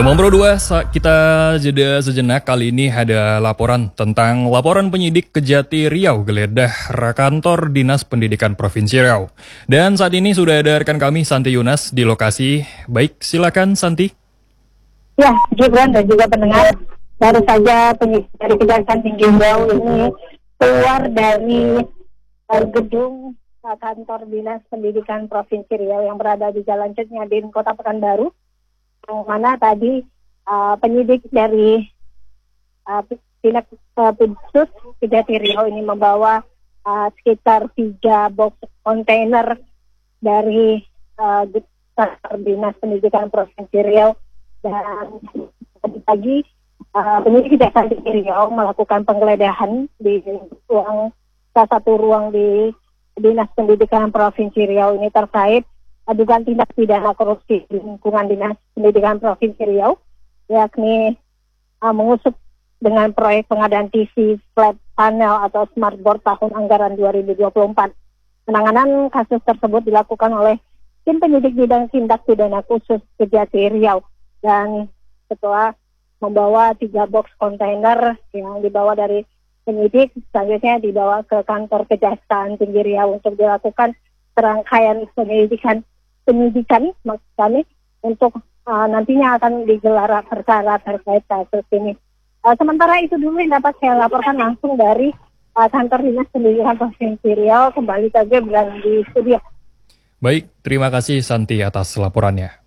Demam Pro 2, kita jeda sejenak. Kali ini ada laporan tentang laporan penyidik Kejati Riau geledah kantor Dinas Pendidikan Provinsi Riau. Dan saat ini sudah ada rekan kami Santi Yunas di lokasi. Baik, silakan Santi. Ya, Gibran dan juga pendengar, baru saja penyidik dari Kejaksaan Tinggi Riau ini keluar dari gedung kantor Dinas Pendidikan Provinsi Riau yang berada di Jalan Cetnyadin, Kota Pekanbaru. Yang mana tadi penyidik dari Tindak Khusus Kejati Riau ini membawa sekitar 3 box kontainer dari Dinas Pendidikan Provinsi Riau. Dan tadi pagi penyidik Kejaksaan Tinggi Riau melakukan penggeledahan di salah satu ruang di Dinas Pendidikan Provinsi Riau ini terkait dugaan tindak pidana korupsi di lingkungan Dinas Pendidikan Provinsi Riau, yakni mengusut dengan proyek pengadaan TV flat panel atau smart board tahun anggaran 2024. Penanganan kasus tersebut dilakukan oleh tim penyidik bidang tindak pidana khusus Kejati Riau, dan setelah membawa 3 box kontainer yang dibawa dari penyidik, selanjutnya dibawa ke kantor Kejaksaan Tinggi Riau untuk dilakukan serangkaian penyidikan maksud kami untuk nantinya akan digelar perkara terkait kasus ini. Sementara itu dulu yang dapat saya laporkan langsung dari kantor Dinas Pendidikan Provinsi Riau. Kembali ke Gibran di studio. Baik, terima kasih Santi atas laporannya.